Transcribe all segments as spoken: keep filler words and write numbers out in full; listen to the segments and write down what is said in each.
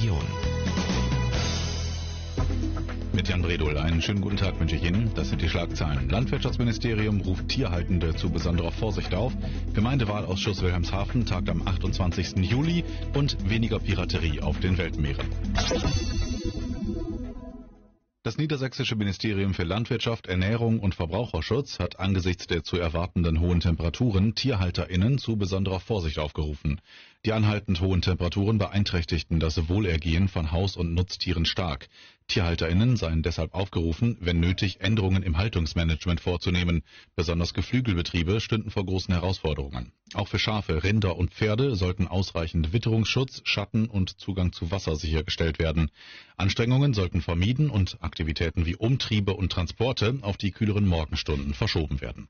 Region. Mit Jan Bredol. Einen schönen guten Tag wünsche ich Ihnen. Das sind die Schlagzeilen. Landwirtschaftsministerium ruft Tierhaltende zu besonderer Vorsicht auf. Gemeindewahlausschuss Wilhelmshaven tagt am achtundzwanzigsten Juli und weniger Piraterie auf den Weltmeeren. Das niedersächsische Ministerium für Landwirtschaft, Ernährung und Verbraucherschutz hat angesichts der zu erwartenden hohen Temperaturen TierhalterInnen zu besonderer Vorsicht aufgerufen. Die anhaltend hohen Temperaturen beeinträchtigten das Wohlergehen von Haus- und Nutztieren stark. TierhalterInnen seien deshalb aufgerufen, wenn nötig, Änderungen im Haltungsmanagement vorzunehmen. Besonders Geflügelbetriebe stünden vor großen Herausforderungen. Auch für Schafe, Rinder und Pferde sollten ausreichend Witterungsschutz, Schatten und Zugang zu Wasser sichergestellt werden. Anstrengungen sollten vermieden und Aktivitäten wie Umtriebe und Transporte auf die kühleren Morgenstunden verschoben werden.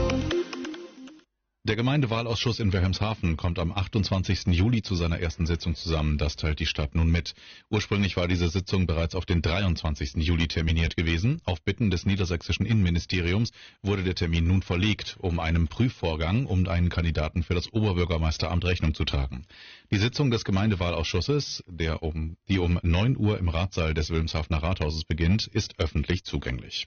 Der Gemeindewahlausschuss in Wilhelmshaven kommt am achtundzwanzigsten Juli zu seiner ersten Sitzung zusammen. Das teilt die Stadt nun mit. Ursprünglich war diese Sitzung bereits auf den dreiundzwanzigsten Juli terminiert gewesen. Auf Bitten des niedersächsischen Innenministeriums wurde der Termin nun verlegt, um einem Prüfvorgang um einen Kandidaten für das Oberbürgermeisteramt Rechnung zu tragen. Die Sitzung des Gemeindewahlausschusses, der um, die um neun Uhr im Ratssaal des Wilhelmshavener Rathauses beginnt, ist öffentlich zugänglich.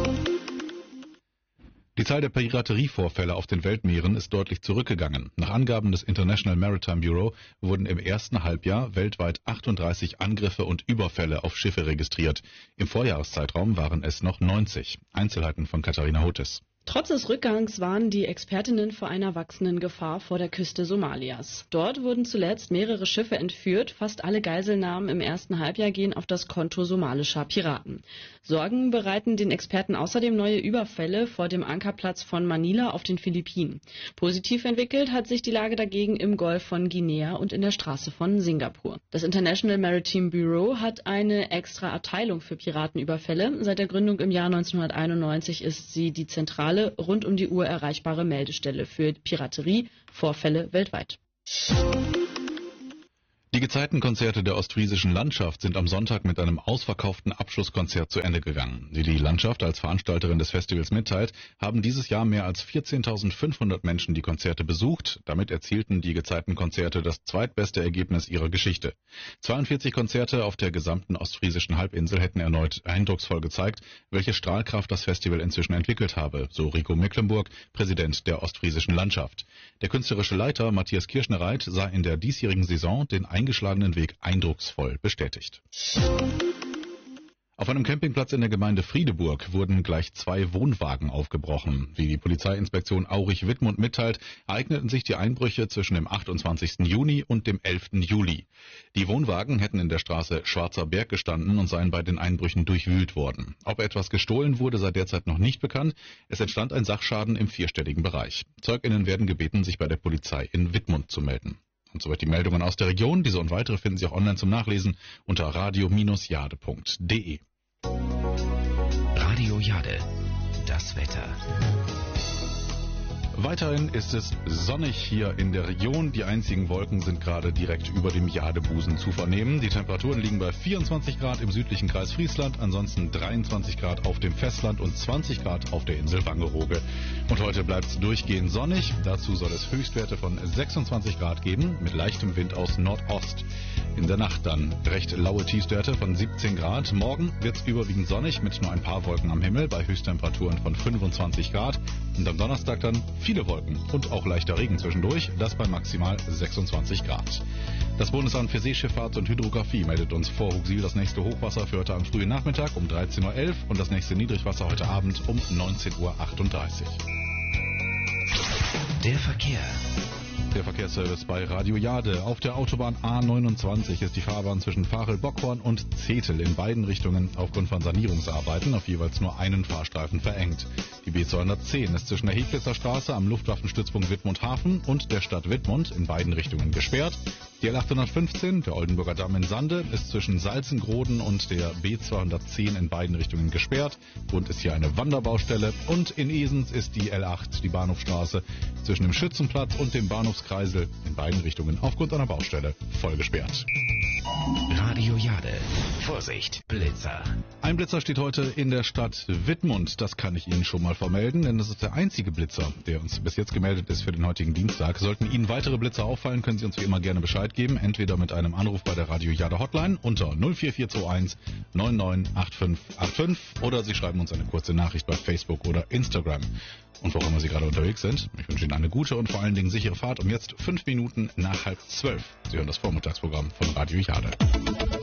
Die Zahl der Piraterievorfälle auf den Weltmeeren ist deutlich zurückgegangen. Nach Angaben des International Maritime Bureau wurden im ersten Halbjahr weltweit achtunddreißig Angriffe und Überfälle auf Schiffe registriert. Im Vorjahreszeitraum waren es noch neunzig. Einzelheiten von Katharina Hotes. Trotz des Rückgangs warnen die Expertinnen vor einer wachsenden Gefahr vor der Küste Somalias. Dort wurden zuletzt mehrere Schiffe entführt. Fast alle Geiselnahmen im ersten Halbjahr gehen auf das Konto somalischer Piraten. Sorgen bereiten den Experten außerdem neue Überfälle vor dem Ankerplatz von Manila auf den Philippinen. Positiv entwickelt hat sich die Lage dagegen im Golf von Guinea und in der Straße von Singapur. Das International Maritime Bureau hat eine extra Abteilung für Piratenüberfälle. Seit der Gründung im Jahr neunzehnhunderteinundneunzig ist sie die zentrale, rund um die Uhr erreichbare Meldestelle für Piraterie-Vorfälle weltweit. Die Gezeitenkonzerte der ostfriesischen Landschaft sind am Sonntag mit einem ausverkauften Abschlusskonzert zu Ende gegangen. Wie die Landschaft als Veranstalterin des Festivals mitteilt, haben dieses Jahr mehr als vierzehntausendfünfhundert Menschen die Konzerte besucht. Damit erzielten die Gezeitenkonzerte das zweitbeste Ergebnis ihrer Geschichte. zweiundvierzig Konzerte auf der gesamten ostfriesischen Halbinsel hätten erneut eindrucksvoll gezeigt, welche Strahlkraft das Festival inzwischen entwickelt habe, so Rico Mecklenburg, Präsident der ostfriesischen Landschaft. Der künstlerische Leiter Matthias Kirschnereit sah in der diesjährigen Saison den eingeschlagenen Weg eindrucksvoll bestätigt. Auf einem Campingplatz in der Gemeinde Friedeburg wurden gleich zwei Wohnwagen aufgebrochen. Wie die Polizeiinspektion Aurich-Wittmund mitteilt, ereigneten sich die Einbrüche zwischen dem achtundzwanzigsten Juni und dem elften Juli. Die Wohnwagen hätten in der Straße Schwarzer Berg gestanden und seien bei den Einbrüchen durchwühlt worden. Ob etwas gestohlen wurde, sei derzeit noch nicht bekannt. Es entstand ein Sachschaden im vierstelligen Bereich. ZeugInnen werden gebeten, sich bei der Polizei in Wittmund zu melden. Und soweit die Meldungen aus der Region. Diese und weitere finden Sie auch online zum Nachlesen unter radio Bindestrich jade Punkt de. Radio Jade, das Wetter. Weiterhin ist es sonnig hier in der Region. Die einzigen Wolken sind gerade direkt über dem Jadebusen zu vernehmen. Die Temperaturen liegen bei vierundzwanzig Grad im südlichen Kreis Friesland, ansonsten dreiundzwanzig Grad auf dem Festland und zwanzig Grad auf der Insel Wangerooge. Und heute bleibt es durchgehend sonnig. Dazu soll es Höchstwerte von sechsundzwanzig Grad geben, mit leichtem Wind aus Nordost. In der Nacht dann recht laue Tiefstwerte von siebzehn Grad. Morgen wird es überwiegend sonnig mit nur ein paar Wolken am Himmel bei Höchsttemperaturen von fünfundzwanzig Grad. Und am Donnerstag dann viele Wolken und auch leichter Regen zwischendurch, das bei maximal sechsundzwanzig Grad. Das Bundesamt für Seeschifffahrt und Hydrographie meldet uns vor Hugsil das nächste Hochwasser für heute am frühen Nachmittag um dreizehn Uhr elf und das nächste Niedrigwasser heute Abend um neunzehn Uhr achtunddreißig. Der Verkehr. Der Verkehrsservice bei Radio Jade. Auf der Autobahn A neunundzwanzig ist die Fahrbahn zwischen Varel-Bockhorn und Zetel in beiden Richtungen aufgrund von Sanierungsarbeiten auf jeweils nur einen Fahrstreifen verengt. Die B zweihundertzehn ist zwischen der Heglitzer Straße am Luftwaffenstützpunkt Wittmund-Hafen und der Stadt Wittmund in beiden Richtungen gesperrt. Die L achthundertfünfzehn, der Oldenburger Damm in Sande, ist zwischen Salzengroden und der B zweihundertzehn in beiden Richtungen gesperrt. Grund ist hier eine Wanderbaustelle. Und in Esens ist die L acht, die Bahnhofstraße, zwischen dem Schützenplatz und dem Bahnhofs Kreisel in beiden Richtungen aufgrund einer Baustelle voll gesperrt. Radio Jade. Vorsicht, Blitzer. Ein Blitzer steht heute in der Stadt Wittmund. Das kann ich Ihnen schon mal vermelden, denn das ist der einzige Blitzer, der uns bis jetzt gemeldet ist für den heutigen Dienstag. Sollten Ihnen weitere Blitzer auffallen, können Sie uns wie immer gerne Bescheid geben. Entweder mit einem Anruf bei der Radio Jade Hotline unter null vier vier zwei eins neun neun acht fünf acht fünf oder Sie schreiben uns eine kurze Nachricht bei Facebook oder Instagram. Und wo auch immer Sie gerade unterwegs sind, ich wünsche Ihnen eine gute und vor allen Dingen sichere Fahrt. Um jetzt fünf Minuten nach halb zwölf. Sie hören das Vormittagsprogramm von Radio Jade.